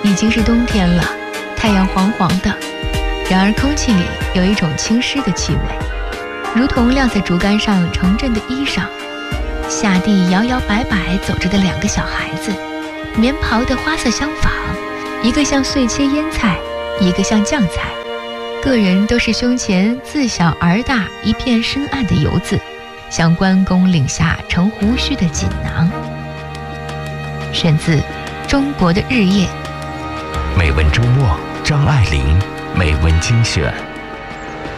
已经是冬天了，太阳黄黄的，然而空气里有一种清湿的气味，如同晾在竹竿上成阵的衣裳。下地摇摇摆摆走着的2个小孩子，棉袍的花色相仿，一个像碎切腌菜，一个像酱菜，个人都是胸前自小而大一片深暗的油渍，像关公领下成胡须的锦囊。选自《中国的日夜》。 美文周末，张爱玲美文精选。